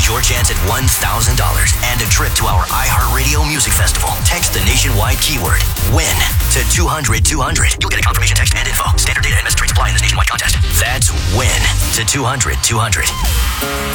your chance at $1,000 and a trip to our iHeartRadio Music Festival. Text the nationwide keyword WIN to 200-200. You'll get a confirmation text and info. Standard data and message rates apply in this nationwide contest. That's WIN to 200-200.